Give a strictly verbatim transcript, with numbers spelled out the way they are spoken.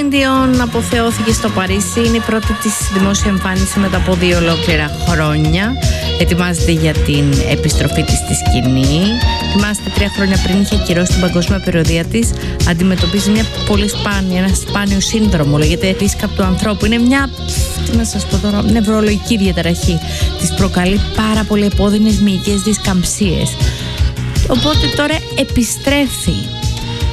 Celine Dion αποθεώθηκε στο Παρίσι. Είναι η πρώτη της δημόσια εμφάνιση μετά από δύο ολόκληρα χρόνια. Ετοιμάζεται για την επιστροφή της στη σκηνή. Θυμάστε, τρία χρόνια πριν είχε ακυρώσει την παγκόσμια περιοδεία της. Αντιμετωπίζει μια πολύ σπάνια, ένα σπάνιο σύνδρομο. Λέγεται ρίσκα του ανθρώπου. Είναι μια, τι να σας πω τώρα, νευρολογική διαταραχή. Της προκαλεί πάρα πολύ επώδυνες μυϊκές δισκαμψίες. Οπότε τώρα επιστρέφει